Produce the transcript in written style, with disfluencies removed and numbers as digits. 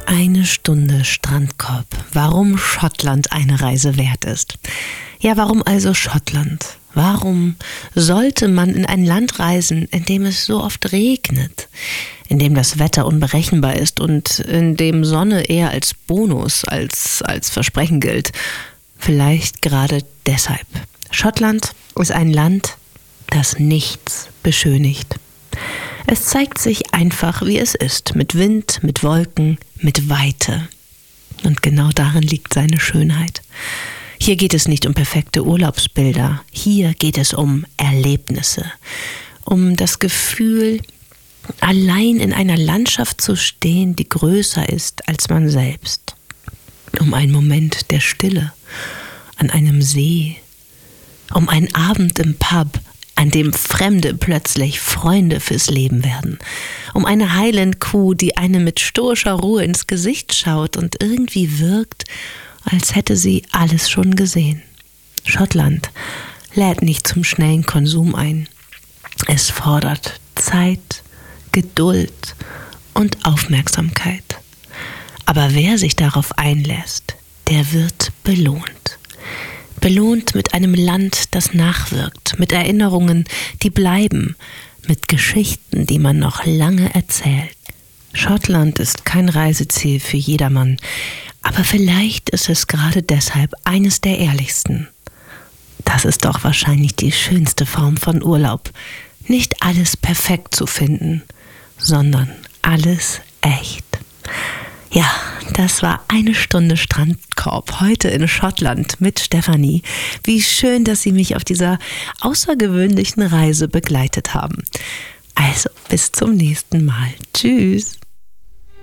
Eine Stunde Strandkorb. Warum Schottland eine Reise wert ist. Ja, warum also Schottland? Warum sollte man in ein Land reisen, in dem es so oft regnet, in dem das Wetter unberechenbar ist und in dem Sonne eher als Bonus als Versprechen gilt? Vielleicht gerade deshalb. Schottland ist ein Land, das nichts beschönigt. Es zeigt sich einfach, wie es ist, mit Wind, mit Wolken, mit Weite. Und genau darin liegt seine Schönheit. Hier geht es nicht um perfekte Urlaubsbilder, hier geht es um Erlebnisse, um das Gefühl, allein in einer Landschaft zu stehen, die größer ist als man selbst. Um einen Moment der Stille an einem See, um einen Abend im Pub, an dem Fremde plötzlich Freunde fürs Leben werden. Um eine Highland-Kuh, die einem mit stoischer Ruhe ins Gesicht schaut und irgendwie wirkt, als hätte sie alles schon gesehen. Schottland lädt nicht zum schnellen Konsum ein. Es fordert Zeit, Geduld und Aufmerksamkeit. Aber wer sich darauf einlässt, der wird belohnt. Belohnt mit einem Land, das nachwirkt, mit Erinnerungen, die bleiben, mit Geschichten, die man noch lange erzählt. Schottland ist kein Reiseziel für jedermann, aber vielleicht ist es gerade deshalb eines der ehrlichsten. Das ist doch wahrscheinlich die schönste Form von Urlaub. Nicht alles perfekt zu finden, sondern alles echt. Ja, das war eine Stunde Strandkorb heute in Schottland mit Stefanie. Wie schön, dass Sie mich auf dieser außergewöhnlichen Reise begleitet haben. Also, bis zum nächsten Mal. Tschüss.